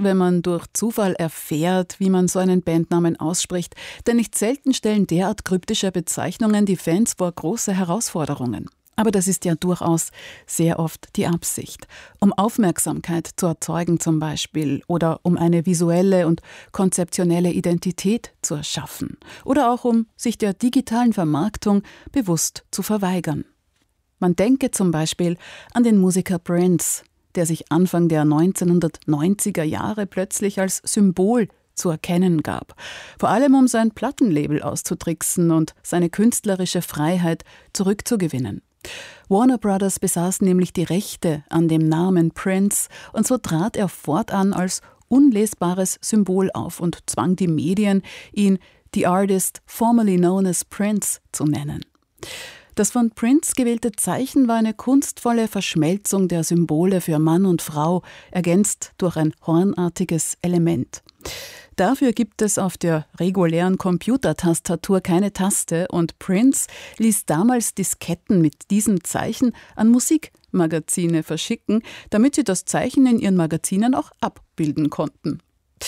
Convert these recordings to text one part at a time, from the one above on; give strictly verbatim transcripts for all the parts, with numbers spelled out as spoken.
wenn man durch Zufall erfährt, wie man so einen Bandnamen ausspricht, denn nicht selten stellen derart kryptische Bezeichnungen die Fans vor große Herausforderungen. Aber das ist ja durchaus sehr oft die Absicht. Um Aufmerksamkeit zu erzeugen zum Beispiel oder um eine visuelle und konzeptionelle Identität zu erschaffen oder auch um sich der digitalen Vermarktung bewusst zu verweigern. Man denke zum Beispiel an den Musiker Prince, der sich Anfang der neunzehnhundertneunziger Jahre plötzlich als Symbol zu erkennen gab, vor allem um sein Plattenlabel auszutricksen und seine künstlerische Freiheit zurückzugewinnen. Warner Brothers besaß nämlich die Rechte an dem Namen Prince und so trat er fortan als unlesbares Symbol auf und zwang die Medien, ihn The Artist Formerly Known as Prince zu nennen. Das von Prince gewählte Zeichen war eine kunstvolle Verschmelzung der Symbole für Mann und Frau, ergänzt durch ein hornartiges Element. Dafür gibt es auf der regulären Computertastatur keine Taste und Prince ließ damals Disketten mit diesem Zeichen an Musikmagazine verschicken, damit sie das Zeichen in ihren Magazinen auch abbilden konnten.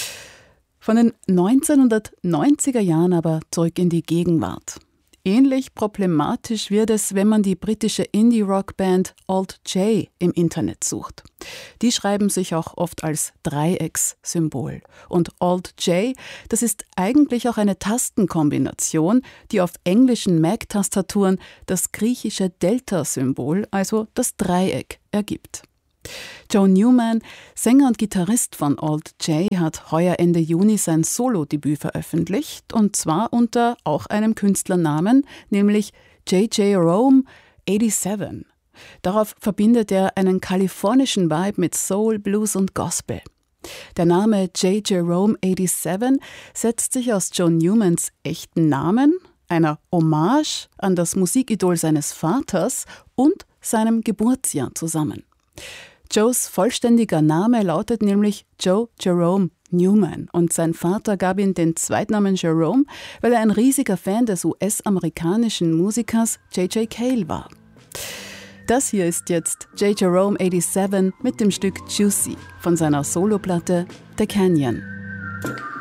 Von den neunzehnhundertneunziger Jahren aber zurück in die Gegenwart. Ähnlich problematisch wird es, wenn man die britische Indie-Rock-Band Alt J im Internet sucht. Die schreiben sich auch oft als Dreieckssymbol. Und Alt J, das ist eigentlich auch eine Tastenkombination, die auf englischen Mac-Tastaturen das griechische Delta-Symbol, also das Dreieck, ergibt. Joe Newman, Sänger und Gitarrist von Alt J, hat heuer Ende Juni sein Solo-Debüt veröffentlicht, und zwar unter auch einem Künstlernamen, nämlich J J Rome siebenundachtzig. Darauf verbindet er einen kalifornischen Vibe mit Soul, Blues und Gospel. Der Name J J Rome siebenundachtzig setzt sich aus Joe Newmans echten Namen, einer Hommage an das Musikidol seines Vaters und seinem Geburtsjahr zusammen. Joes vollständiger Name lautet nämlich Joe Jerome Newman und sein Vater gab ihm den Zweitnamen Jerome, weil er ein riesiger Fan des U S-amerikanischen Musikers J J Cale war. Das hier ist jetzt J J Rome siebenundachtzig mit dem Stück Juicy von seiner Soloplatte The Canyon.